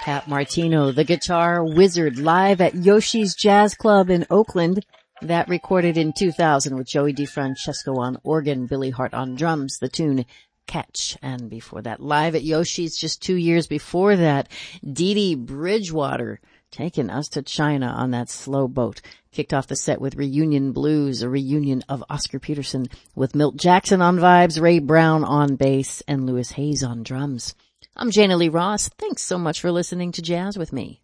Pat Martino, the guitar wizard, live at Yoshi's Jazz Club in Oakland. That recorded in 2000 with Joey DeFrancesco on organ, Billy Hart on drums, the tune Catch. And before that, live at Yoshi's just 2 years before that, Dee Dee Bridgewater taking us to China on that slow boat. Kicked off the set with Reunion Blues, a reunion of Oscar Peterson with Milt Jackson on vibes, Ray Brown on bass, and Louis Hayes on drums. I'm Jana Lee Ross. Thanks so much for listening to Jazz with Me.